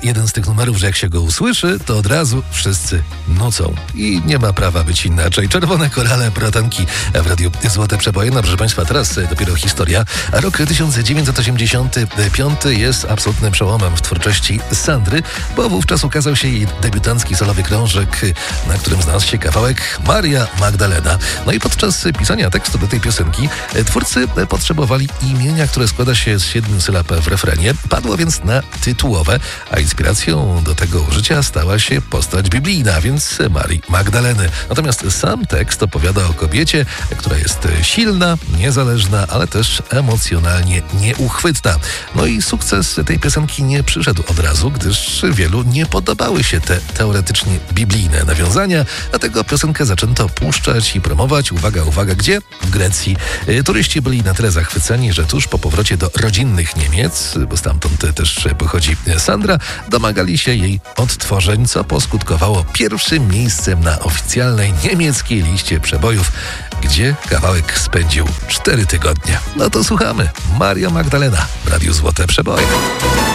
jeden z tych numerów, że jak się go usłyszy, to od razu wszyscy nucą. I nie ma prawa być inaczej. Czerwone korale, bratanki w Radiu Złote Przeboje. No proszę Państwa, teraz dopiero historia. A rok 1985 jest absolutnym przełomem w twórczości Sandry, bo wówczas ukazał się jej debiutancki solowy krążek, na którym znalazł się kawałek Maria Magdalena. No i podczas pisania tekstu do tej piosenki twórcy potrzebowali imienia, które składa się z 7 sylab w refrenie. Padło więc na tytułowe, a inspiracją do tego użycia stała się postać biblijna, więc Marii Magdaleny. Natomiast sam tekst opowiada o kobiecie, która jest silna, niezależna, ale też emocjonalnie nieuchwytna. No i sukces tej piosenki nie przyszedł od razu, gdyż wielu nie podobały się te teoretycznie biblijne nawiązania, dlatego piosenkę zaczęto puszczać i promować. Uwaga, uwaga, gdzie? W Grecji. Turyści byli na tyle zachwyceni, że tuż po powrocie do rodzinnych Niemiec, bo stamtąd też pochodzi Sandra, domagali się jej odtworzeń, co poskutkowało pierwszym miejscem na oficjalnej niemieckiej liście przebojów, gdzie kawałek spędził 4 tygodnie. No to słuchamy. Maria Magdalena w Radiu Złote Przeboje.